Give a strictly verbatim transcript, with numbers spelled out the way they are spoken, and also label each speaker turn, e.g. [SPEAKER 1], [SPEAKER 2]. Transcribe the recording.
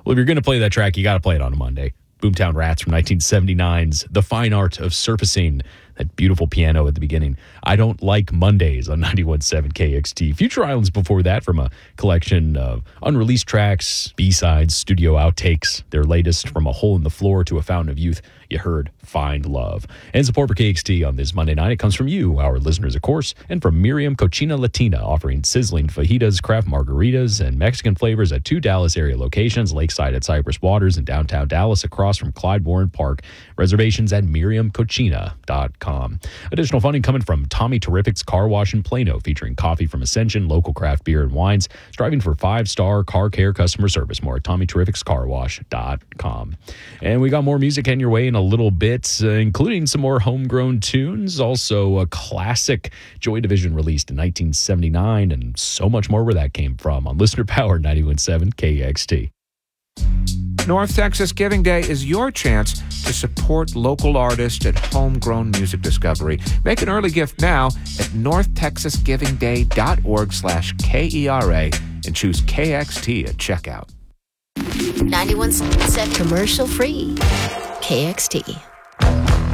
[SPEAKER 1] Well, if you're going to play that track, you got to play it on a Monday. Boomtown Rats from nineteen seventy-nine's The Fine Art of Surfacing. That beautiful piano at the beginning. I Don't Like Mondays on ninety-one point seven K X T. Future Islands before that from a collection of unreleased tracks, B-sides, studio outtakes. Their latest, From a Hole in the Floor to a Fountain of Youth, you heard Find Love. And support for K X T on this Monday night, it comes from you, our listeners, of course, and from Miriam Cochina Latina, offering sizzling fajitas, craft margaritas, and Mexican flavors at two Dallas area locations, Lakeside at Cypress Waters and downtown Dallas across from Clyde Warren Park. Reservations at miriam cochina dot com. Additional funding coming from Tommy Terrific's Car Wash in Plano, featuring coffee from Ascension, local craft beer and wines, striving for five-star car care customer service. More at tommy terrifics car wash dot com. And we got more music heading your way in a little bit, uh, including some more homegrown tunes, also a classic Joy Division released in nineteen seventy-nine, and so much more where that came from on Listener Power ninety-one point seven K X T.
[SPEAKER 2] North Texas Giving Day is your chance to support local artists and homegrown music discovery. Make an early gift now at north texas giving day dot org slash K E R A and choose K X T at checkout.
[SPEAKER 3] ninety-one point seven commercial free. K X T.